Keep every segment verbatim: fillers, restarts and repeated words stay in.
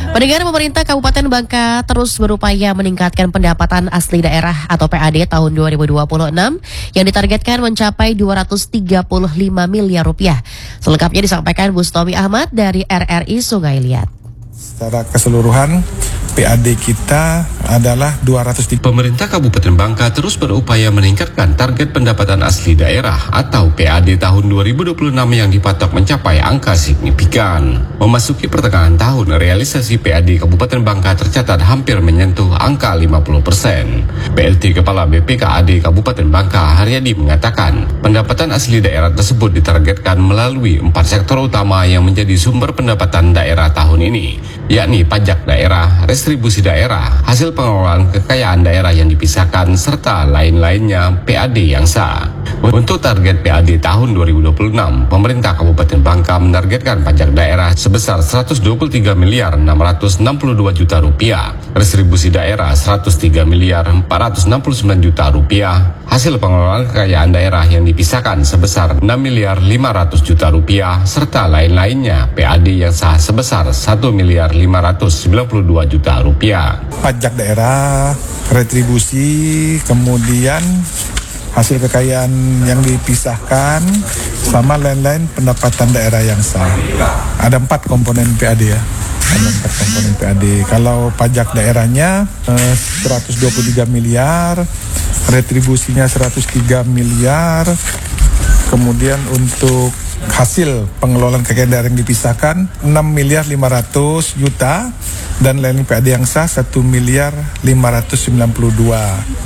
Pendengar, pemerintah Kabupaten Bangka terus berupaya meningkatkan pendapatan asli daerah atau P A D tahun dua ribu dua puluh enam yang ditargetkan mencapai dua ratus tiga puluh lima miliar rupiah. Selengkapnya disampaikan Bustomi Ahmad dari R R I Sungai Liat. Secara keseluruhan P A D kita adalah dua ratus tiga. Pemerintah Kabupaten Bangka terus berupaya meningkatkan target pendapatan asli daerah atau P A D tahun dua ribu dua puluh enam yang dipatok mencapai angka signifikan. Memasuki pertengahan tahun, realisasi P A D Kabupaten Bangka tercatat hampir menyentuh angka lima puluh persen. P L T Kepala B P K A D Kabupaten Bangka, Haryadi, mengatakan pendapatan asli daerah tersebut ditargetkan melalui empat sektor utama yang menjadi sumber pendapatan daerah tahun ini, yakni pajak daerah, restribusi daerah, hasil pengelolaan kekayaan daerah yang dipisahkan, serta lain-lainnya P A D yang sah. Untuk target P A D tahun dua ribu dua puluh enam, pemerintah Kabupaten Bangka menargetkan pajak daerah sebesar seratus dua puluh tiga miliar enam ratus enam puluh dua juta rupiah, restribusi daerah seratus tiga miliar empat ratus enam puluh sembilan juta rupiah, hasil pengelolaan kekayaan daerah yang dipisahkan sebesar enam miliar lima ratus juta rupiah, serta lain-lainnya P A D yang sah sebesar satu miliar lima ratus sembilan puluh dua juta rupiah. Pajak daerah, retribusi, kemudian hasil kekayaan yang dipisahkan, sama lain-lain pendapatan daerah yang sah. Ada empat komponen P A D ya. Ada empat komponen P A D. Kalau pajak daerahnya eh, seratus dua puluh tiga miliar, retribusinya seratus tiga miliar, kemudian untuk hasil pengelolaan kekayaan daerah yang dipisahkan enam miliar lima ratus juta, dan lain P A D yang sah satu miliar lima ratus sembilan puluh dua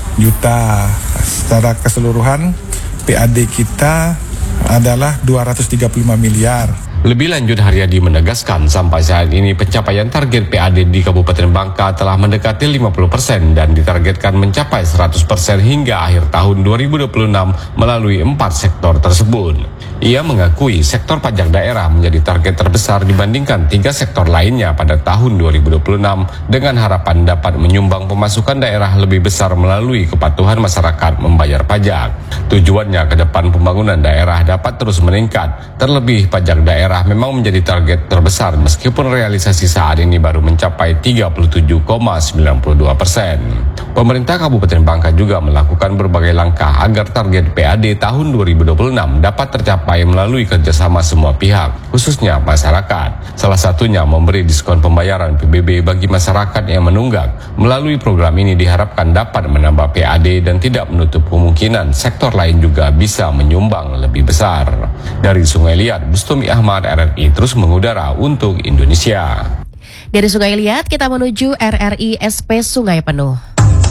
juta. Secara keseluruhan P A D kita adalah dua ratus tiga puluh lima miliar. Lebih lanjut, Haryadi menegaskan sampai saat ini pencapaian target P A D di Kabupaten Bangka telah mendekati lima puluh persen dan ditargetkan mencapai seratus persen hingga akhir tahun dua ribu dua puluh enam melalui empat sektor tersebut. Ia mengakui sektor pajak daerah menjadi target terbesar dibandingkan tiga sektor lainnya pada tahun dua ribu dua puluh enam dengan harapan dapat menyumbang pemasukan daerah lebih besar melalui kepatuhan masyarakat membayar pajak. Tujuannya ke depan pembangunan daerah dapat terus meningkat, terlebih pajak daerah memang menjadi target terbesar meskipun realisasi saat ini baru mencapai tiga puluh tujuh koma sembilan dua persen. Pemerintah Kabupaten Bangka juga melakukan berbagai langkah agar target P A D tahun dua ribu dua puluh enam dapat tercapai melalui kerjasama semua pihak, khususnya masyarakat. Salah satunya memberi diskon pembayaran P B B bagi masyarakat yang menunggak. Melalui program ini diharapkan dapat menambah P A D dan tidak menutup kemungkinan sektor lain juga bisa menyumbang lebih besar. Dari Sungai Liat, Bustomi Ahmad, R R I terus mengudara untuk Indonesia. Dari Sungai Liat kita menuju R R I S P Sungai Penuh.